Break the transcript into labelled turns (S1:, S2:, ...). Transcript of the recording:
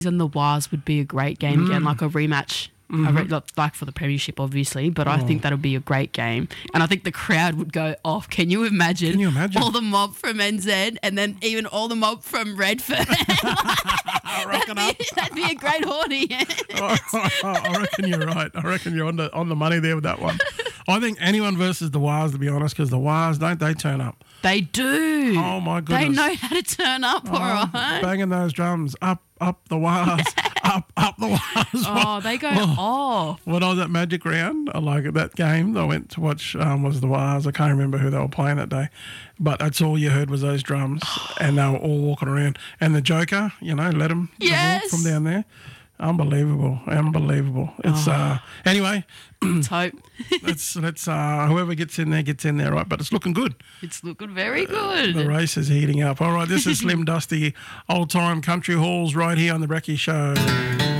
S1: and the Wars would be a great game again, like a rematch. Like for the premiership, obviously, but I think that'll be a great game, and I think the crowd would go off. Can you imagine? All the mob from NZ, and then even all the mob from Redfern? That'd be a great audience.
S2: I reckon you're right. I reckon you're on the money there with that one. I think anyone versus the Wars, to be honest, because the Wars, don't they turn up?
S1: They do.
S2: Oh my goodness.
S1: They know how to turn up, all right.
S2: Banging those drums, up the Wars, up the Wars.
S1: Oh, they go off.
S2: When I was at Magic Round, I like that game. I went to watch was the Wars. I can't remember who they were playing that day, but that's all you heard was those drums, and they were all walking around. And the Joker, let them walk from down there. Unbelievable. It's anyway.
S1: Let's hope.
S2: let's whoever gets in there, right? But it's looking good.
S1: It's looking very good.
S2: The race is heating up. All right, this is Slim Dusty, old time country halls right here on the Brekkie Show.